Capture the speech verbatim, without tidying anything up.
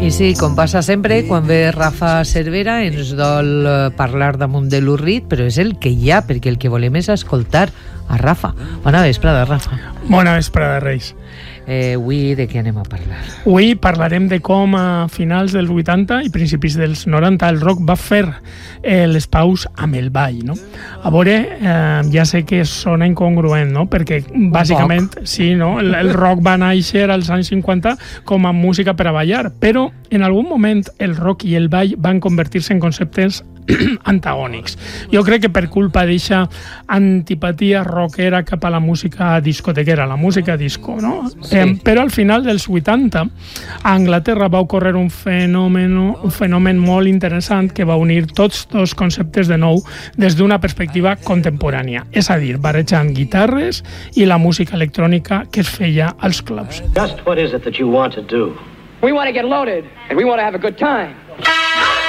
I sí, com passa sempre, quan ve Rafa Cervera ens dol parlar damunt de l'Urrit, però és el que hi ha, perquè el que volem és escoltar a Rafa. Bona vesprada, Rafa. Bona vesprada, Reis. Eh, avui de què anem a parlar? Avui parlarem de com a finals dels vuitanta i principis dels noranta el rock va fer eh, les paus amb el ball, no? A veure, eh, ja sé que sona incongruent, no? Perquè bàsicament, sí, no? El, el rock va néixer als anys cinquanta com a música per a ballar, però en algun moment el rock i el ball van convertir-se en conceptes antagònics. Jo crec que per culpa d'eixa antipatia rockera cap a la música discotequera, la música disco, no? Sí. Eh, però al final dels vuitanta a Anglaterra va ocórrer un fenomen, un fenomen molt interessant que va unir tots dos conceptes de nou des d'una perspectiva contemporània, és a dir, barrejant guitarres i la música electrònica que es feia als clubs. Just what is it that you want to do? We want to get loaded and we want to have a good time.